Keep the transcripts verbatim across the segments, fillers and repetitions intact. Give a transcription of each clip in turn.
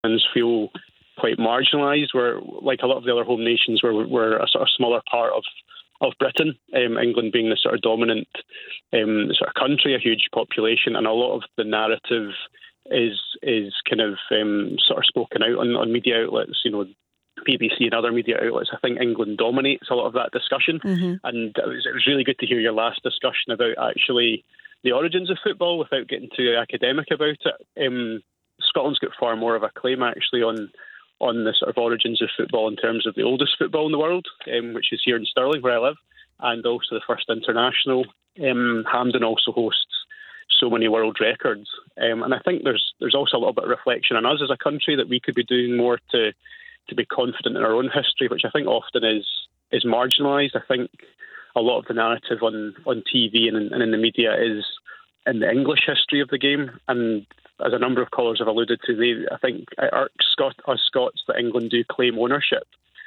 fans feel quite marginalised. We're like a lot of the other home nations, where we're a sort of smaller part of of Britain. Um, England being the sort of dominant um, sort of country, a huge population, and a lot of the narrative is is kind of um, sort of spoken out on, on media outlets. You know, B B C and other media outlets. I think England dominates a lot of that discussion, mm-hmm. and it was, it was really good to hear your last discussion about actually the origins of football without getting too academic about it. Um, Scotland's got far more of a claim actually on on the sort of origins of football in terms of the oldest football in the world, um, which is here in Stirling where I live, and also the first international. Um, Hampden also hosts so many world records, um, and I think there's there's also a little bit of reflection on us as a country that we could be doing more to to be confident in our own history, which I think often is is marginalised. I think a lot of the narrative on, on T V and, and in the media is in the English history of the game, and as a number of callers have alluded to, they, I think it irks Scot- us Scots that England do claim ownership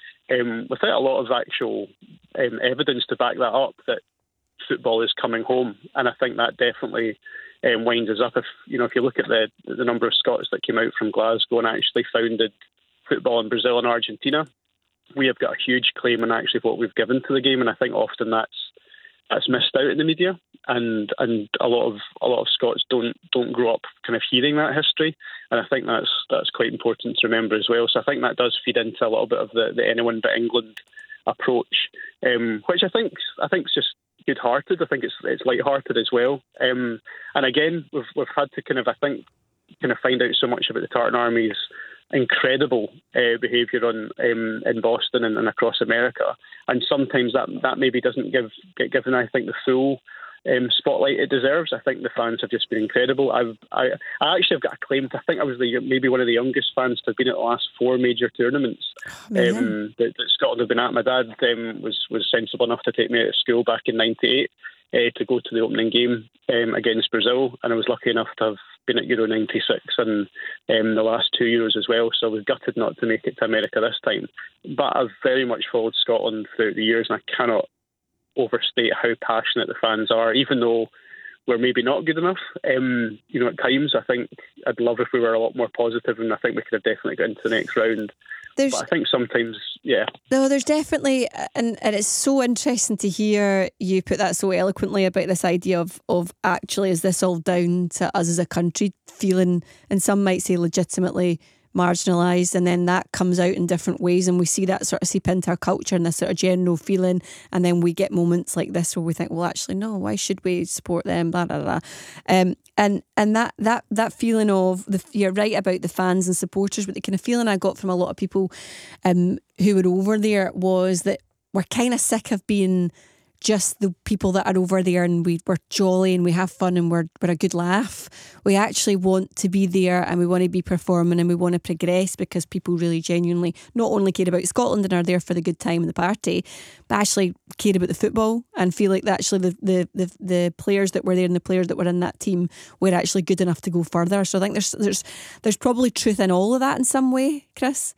um, without a lot of actual um, evidence to back that up, that football is coming home. And I think that definitely um, winds us up. If you know, if you look at the the number of Scots that came out from Glasgow and actually founded football in Brazil and Argentina, we have got a huge claim on actually what we've given to the game, and I think often that's that's missed out in the media, and and a lot of a lot of Scots don't don't grow up kind of hearing that history, and I think that's that's quite important to remember as well. So I think that does feed into a little bit of the, the anyone but England approach, um, which I think I think is just good-hearted. I think it's it's light-hearted as well. Um, and again, we've we've had to kind of I think kind of find out so much about the Tartan Army's incredible uh, behaviour on um, in Boston and, and across America, and sometimes that that maybe doesn't give get given I think the full um, spotlight it deserves. I think the fans have just been incredible. I've I, I actually have got a claim to, I think I was the maybe one of the youngest fans to have been at the last four major tournaments um, that, that Scotland have been at. My dad um, was was sensible enough to take me out of school back in ninety-eight uh, to go to the opening game um, against Brazil, and I was lucky enough to have been at Euro ninety-six and um, the last two Euros as well, so I was gutted not to make it to America this time. But I've very much followed Scotland throughout the years, and I cannot overstate how passionate the fans are, even though we're maybe not good enough. Um, you know, at times I think I'd love if we were a lot more positive, and I think we could have definitely got into the next round. There's, but I think sometimes, yeah. No, there's definitely, and, and it's so interesting to hear you put that so eloquently about this idea of, of actually, is this all down to us as a country feeling, and some might say legitimately marginalised, and then that comes out in different ways, and we see that sort of seep into our culture and this sort of general feeling, and then we get moments like this where we think, well, actually, no, why should we support them, blah, blah, blah. Um, and and that, that, that feeling of, the you're right about the fans and supporters, but the kind of feeling I got from a lot of people um, who were over there was that we're kind of sick of being just the people that are over there and we, we're jolly and we have fun and we're, we're a good laugh. We actually want to be there and we want to be performing and we want to progress, because people really genuinely not only care about Scotland and are there for the good time and the party, but actually care about the football and feel like that actually the, the, the, the players that were there and the players that were in that team were actually good enough to go further. So I think there's there's there's probably truth in all of that in some way, Chris.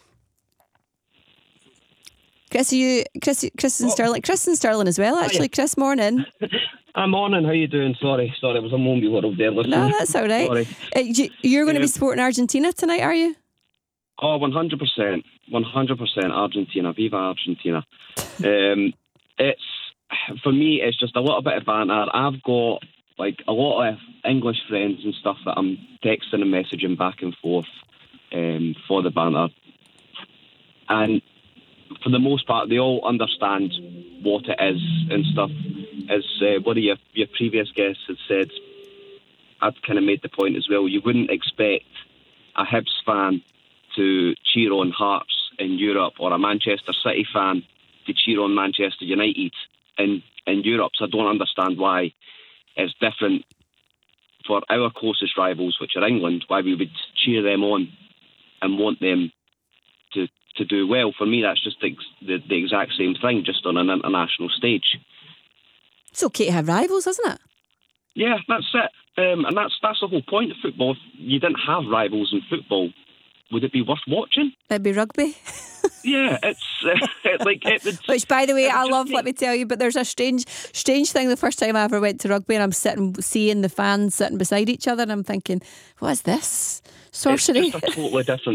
Chris, are you Chris? Chris and Stirling. Chris and Stirling as well. Actually, Chris, morning. I'm morning. How you doing? Sorry, sorry, it was a moment world there. Listen. No, that's all right. Sorry. Uh, you, you're going to be supporting Argentina tonight, are you? Oh, one hundred percent, one hundred percent Argentina. Viva Argentina. um, it's for me. It's just a little bit of banter. I've got like a lot of English friends and stuff that I'm texting and messaging back and forth um, for the banter, and for the most part, they all understand what it is and stuff. As uh, one of your, your previous guests had said, I'd kind of made the point as well, you wouldn't expect a Hibs fan to cheer on Hearts in Europe or a Manchester City fan to cheer on Manchester United in, in Europe. So I don't understand why it's different for our closest rivals, which are England, why we would cheer them on and want them to to do well. For me, that's just the, the, the exact same thing, just on an international stage. It's okay to have rivals, isn't it? Yeah, that's it. Um, and that's that's the whole point of football. If you didn't have rivals in football, would it be worth watching? It'd be rugby. Yeah, it's uh, it, like it would, which, by the way, I love. Let me tell you, but there's a strange, strange thing. The first time I ever went to rugby, and I'm sitting, seeing the fans sitting beside each other, and I'm thinking, what is this? sorcery. It's just a totally different